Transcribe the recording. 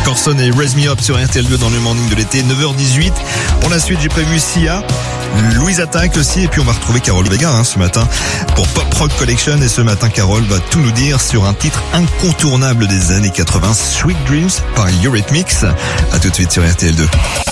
Corson et Raise Me Up sur RTL2 dans le morning de l'été, 9h18. Pour la suite, j'ai prévu Sia, Louise Attaque aussi, et puis on va retrouver Carole Vega ce matin pour Pop Rock Collection. Et ce matin, Carole va tout nous dire sur un titre incontournable des années 80, Sweet Dreams par Eurythmics. À tout de suite sur RTL2.